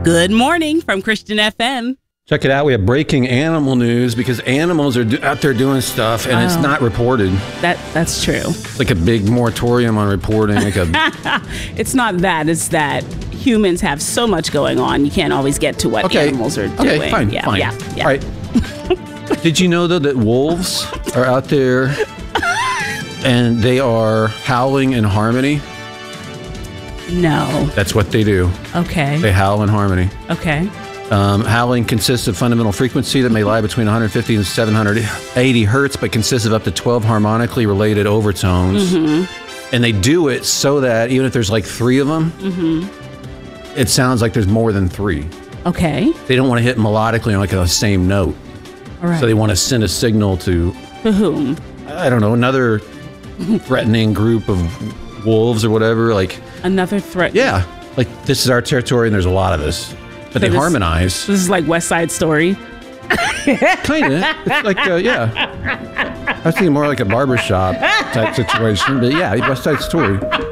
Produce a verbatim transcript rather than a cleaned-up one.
Good morning from Christian F M. Check it out. We have breaking animal news because animals are do out there doing stuff and oh, it's not reported. That That's true. It's like a big moratorium on reporting. Like a it's not that. It's that humans have so much going on. You can't always get to what okay. animals are okay, doing. Fine, yeah, fine. Yeah, yeah. All right. Did you know, though, that wolves are out there and they are howling in harmony? No. That's what they do. Okay. They howl in harmony. Okay. Um, howling consists of fundamental frequency that may lie between one hundred fifty and seven hundred eighty hertz, but consists of up to twelve harmonically related overtones. Mm-hmm. And they do it so that even if there's like three of them, mm-hmm. it sounds like there's more than three. Okay. They don't want to hit melodically on like the same note. All right. So they want to send a signal to... To whom? I don't know, another threatening group of wolves or whatever. Like Another threat? Yeah. Like, this is our territory and there's a lot of us. But so they this, harmonize. This is like West Side Story. Kind of. It's like, uh, yeah. I was thinking more like a barbershop type situation. But yeah, West Side Story.